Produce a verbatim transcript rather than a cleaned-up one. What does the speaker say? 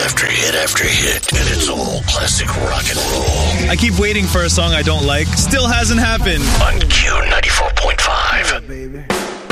after hit after hit, and it's all classic rock and roll. I keep waiting for a song I don't like. Still hasn't happened. On Q ninety-four point five. Yeah, baby.